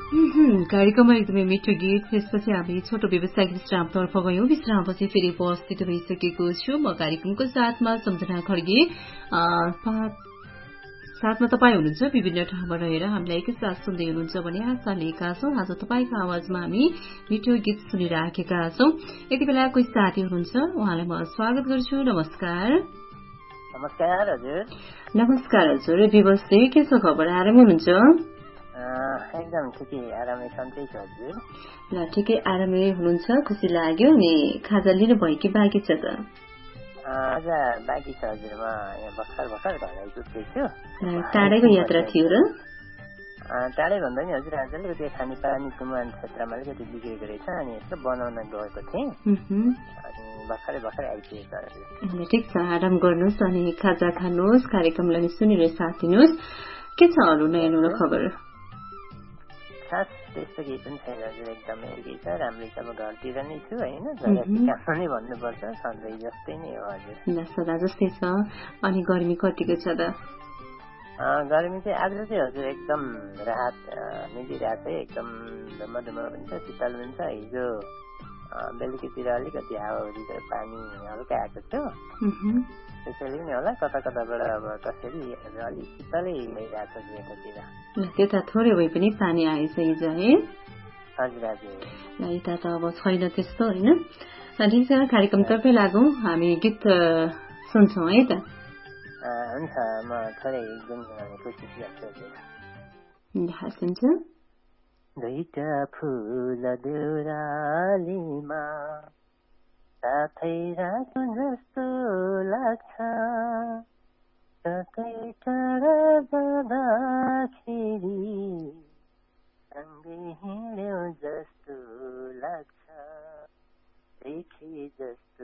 कार्यक्रममा एकदमै मिठो गीत। त्यसपछि हामी छोटो व्यावसायिक विश्रामतर्फ गयौं। विश्रामपछि फेरि उपस्थित भइसकेको छु म कार्यक्रमको साथमा सम्झना खड्गे। साथमा तपाईँ हुनुहुन्छ विभिन्न ठाउँमा रहेर हामीलाई एकैसाथ सुन्दै हुनुहुन्छ भने आशा लिएका छौं। आज तपाईँको आवाजमा हामी मिठो गीत सुनिराखेका छौं। यति बेला कोही साथी हुनुहुन्छ, उहाँलाई म स्वागत गर्छु। नमस्कार। नमस्कार हजुर। नमस्कार हजुर। विवशे के छ खबर? आराम हुनुहुन्छ? एकदम ठिकै आरामै सन्चै छ हजुर। ल ठिकै आरामै हुनुहुन्छ, खुसी लाग्यो। अनि खाजा लिनु भयो कि बाँकी छ त? आज बाँकी छ हजुर। म यहाँ भर्खर घर आइपुग्दैछु। टाढैको यात्रा थियो र? टाढै भन्दा नि हजुर, आज अलिकति खानेपानीको क्षेत्रमा अलिकति बिग्रेको रहेछ, अनि यसो बनाउन गएको थिएँ। अनि भर्खरै आइपुगेको हजुर। ठिक छ, आराम गर्नुहोस् अनि खाजा खानुहोस्, कार्यक्रमलाई सुनेर साथ दिनुहोस्। के छ अरू नयाँ नौलो खबर? खास त्यस्तो केही पनि छैन हजुर, एकदमै ठिकै छ, राम्रै छ। अब घरतिर नै छु होइन, काम नै भन्नुपर्छ, सधैँ जस्तै नै हो हजुर। सदा जस्तै छ। अनि गर्मी कतिको छ त? गर्मी चाहिँ आज चाहिँ हजुर एकदम राहत मिलिरहेको छ, एकदम धुम्म पनि छ, शीतल पनि छ। हिजो बेलुकीतिर अलिकति हावाहुरी पानी हल्का आएको थियो, त्यसैले पनि होला कताबाट अब कसरी अलिक शीतलै भइरहेको छ यतातिर। त्यता थोरै भए पनि पानी आएछ हिजो है? हजुर हजुर। यता त अब छैन त्यस्तो होइन। ठिक छ, कार्यक्रमतर्फै लागौँ, हामी गीत सुन्छौँ है त? हुन्छ, म थोरै गुनगुनाउने कोसिस गर्छु हजुर। सुन्छ। दुईटा फुल देउरालीमा साथै राखौँ जस्तो लाग्छ, कतै टाढा जाँदाखेरि सँगै हिँड्यौँ जस्तो लाग्छ, देखे जस्तो